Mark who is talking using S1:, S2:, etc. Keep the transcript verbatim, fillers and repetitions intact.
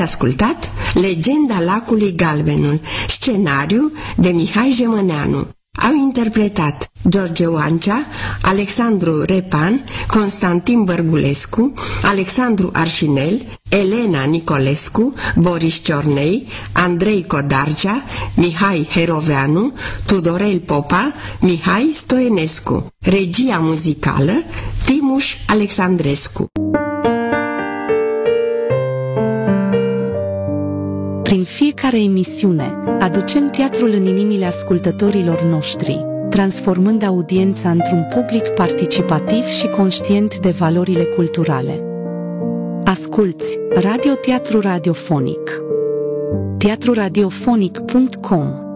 S1: ascultat Legenda lacului Galbenul, scenariu de Mihai Jemăneanu. Au interpretat George Oancea, Alexandru Repan, Constantin Bărbulescu, Alexandru Arșinel, Elena Nicolescu, Boris Ciornei, Andrei Codarcea, Mihai Heroveanu, Tudorel Popa, Mihai Stoenescu. Regia muzicală Timuș Alexandrescu.
S2: Prin fiecare emisiune, aducem teatrul în inimile ascultătorilor noștri, transformând audiența într-un public participativ și conștient de valorile culturale. Asculți Radio Teatru Radiofonic. teatru radiofonic punct com